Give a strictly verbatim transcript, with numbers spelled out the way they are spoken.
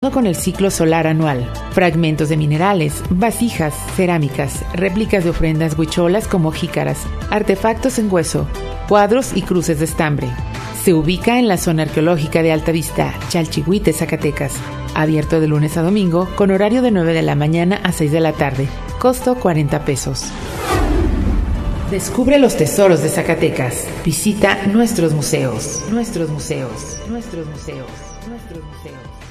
acuerdo con el ciclo solar anual. Fragmentos de minerales, vasijas, cerámicas, réplicas de ofrendas huicholas como jícaras, artefactos en hueso, cuadros y cruces de estambre. Se ubica en la zona arqueológica de Altavista, Chalchihuite, Zacatecas. Abierto de lunes a domingo con horario de nueve de la mañana a seis de la tarde. Costo cuarenta pesos. Descubre los tesoros de Zacatecas. Visita nuestros museos. Nuestros museos. Nuestros museos. Nuestros museos.